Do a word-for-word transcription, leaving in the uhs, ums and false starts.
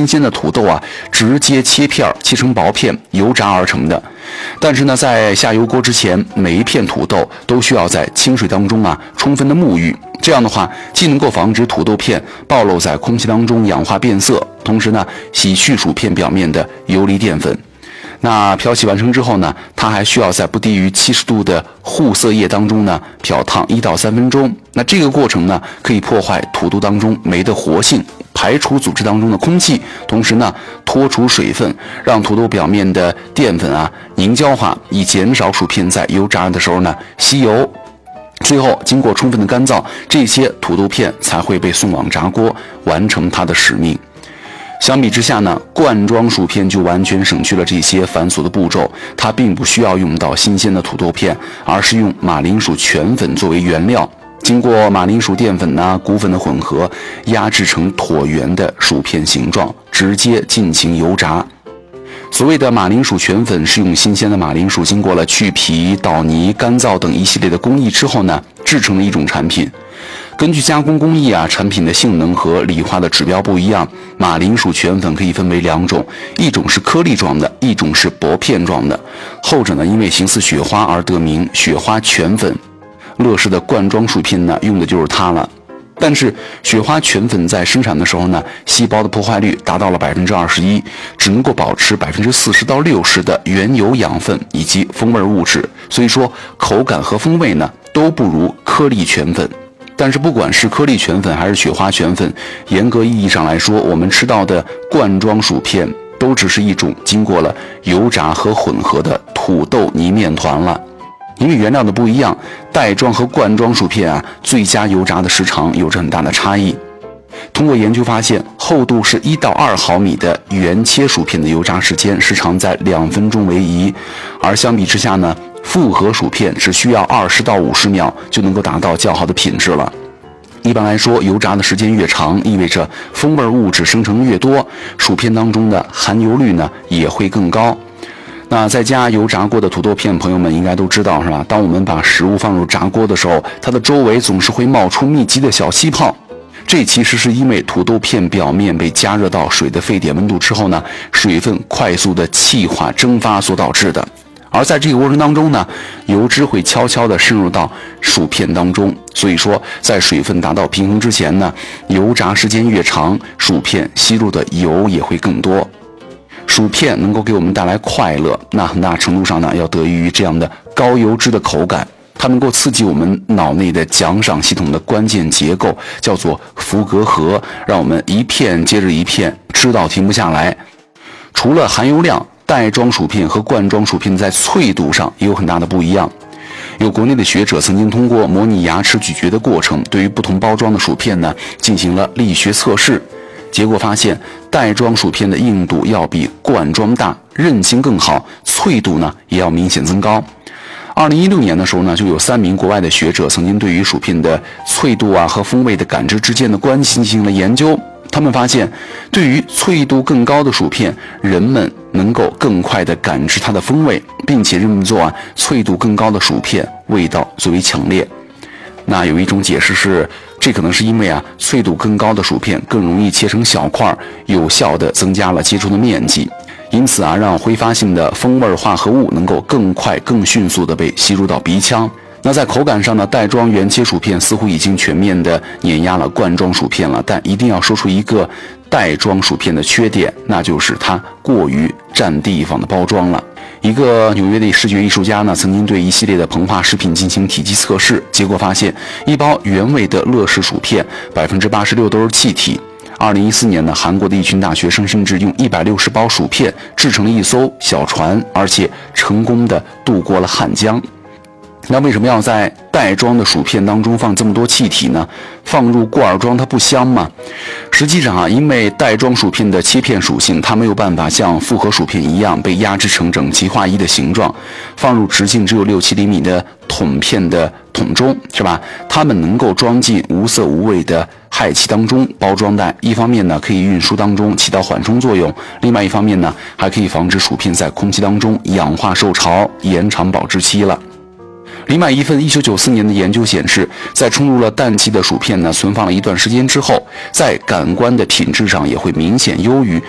新鲜的土豆啊直接切片切成薄片油炸而成的。但是呢，在下油锅之前，每一片土豆都需要在清水当中啊充分的沐浴，这样的话既能够防止土豆片暴露在空气当中氧化变色，同时呢洗去薯片表面的游离淀粉。那漂洗完成之后呢，它还需要在不低于七十度的护色液当中呢漂烫一到三分钟。那这个过程呢，可以破坏土豆当中酶的活性，排除组织当中的空气，同时呢脱除水分，让土豆表面的淀粉啊凝胶化，以减少薯片在油炸的时候呢吸油。最后经过充分的干燥，这些土豆片才会被送往炸锅，完成它的使命。相比之下呢，罐装薯片就完全省去了这些繁琐的步骤，它并不需要用到新鲜的土豆片，而是用马铃薯全粉作为原料，经过马铃薯淀粉啊、谷粉的混合，压制成椭圆的薯片形状，直接进行油炸。所谓的马铃薯全粉是用新鲜的马铃薯经过了去皮、捣泥、干燥等一系列的工艺之后呢，制成的一种产品。根据加工工艺啊，产品的性能和理化的指标不一样。马铃薯全粉可以分为两种，一种是颗粒状的，一种是薄片状的。后者呢，因为形似雪花而得名雪花全粉。乐事的罐装薯片呢，用的就是它了。但是雪花全粉在生产的时候呢，细胞的破坏率达到了百分之二十一，只能够保持百分之四十到六十的原有养分以及风味物质，所以说口感和风味呢都不如颗粒全粉。但是不管是颗粒全粉还是雪花全粉，严格意义上来说，我们吃到的罐装薯片都只是一种经过了油炸和混合的土豆泥面团了。因为原料的不一样，袋装和罐装薯片啊，最佳油炸的时长有着很大的差异。通过研究发现，厚度是一到二毫米的原切薯片的油炸时间时长在两分钟为宜，而相比之下呢，复合薯片只需要二十到五十秒就能够达到较好的品质了。一般来说，油炸的时间越长，意味着风味物质生成越多，薯片当中的含油率呢也会更高。那在家油炸过的土豆片，朋友们应该都知道是吧？当我们把食物放入炸锅的时候，它的周围总是会冒出密集的小气泡。这其实是因为土豆片表面被加热到水的沸点温度之后呢，水分快速的气化蒸发所导致的。而在这个过程当中呢，油脂会悄悄地渗入到薯片当中，所以说在水分达到平衡之前呢，油炸时间越长，薯片吸入的油也会更多。薯片能够给我们带来快乐，那很大程度上呢，要得益于这样的高油脂的口感，它能够刺激我们脑内的奖赏系统的关键结构，叫做伏隔核，让我们一片接着一片吃到停不下来。除了含油量，袋装薯片和罐装薯片在脆度上也有很大的不一样。有国内的学者曾经通过模拟牙齿咀嚼的过程，对于不同包装的薯片呢进行了力学测试。结果发现，袋装薯片的硬度要比罐装大，韧性更好，脆度呢也要明显增高。二零一六年的时候呢，就有三名国外的学者曾经对于薯片的脆度啊和风味的感知之间的关系进行了研究。他们发现，对于脆度更高的薯片，人们能够更快地感知它的风味，并且认为做啊脆度更高的薯片味道最为强烈。那有一种解释是，这可能是因为啊脆度更高的薯片更容易切成小块，有效地增加了接触的面积，因此啊让挥发性的风味化合物能够更快更迅速地被吸入到鼻腔。那在口感上呢，袋装原切薯片似乎已经全面地碾压了罐装薯片了，但一定要说出一个袋装薯片的缺点，那就是它过于占地方的包装了。一个纽约的视觉艺术家呢，曾经对一系列的膨化食品进行体积测试，结果发现，一包原味的乐事薯片百分之八十六都是气体。二零一四年呢，韩国的一群大学生甚至用一百六十包薯片制成了一艘小船，而且成功的渡过了汉江。那为什么要在袋装的薯片当中放这么多气体呢？放入罐装它不香吗？实际上啊，因为袋装薯片的切片属性，它没有办法像复合薯片一样被压制成整齐划一的形状，放入直径只有六七厘米的桶片的桶中，是吧？它们能够装进无色无味的氦气当中。包装袋一方面呢可以运输当中起到缓冲作用，另外一方面呢还可以防止薯片在空气当中氧化受潮，延长保质期了。另外一份一九九四年的研究显示，在冲入了氮气的薯片呢，存放了一段时间之后，在感官的品质上也会明显优于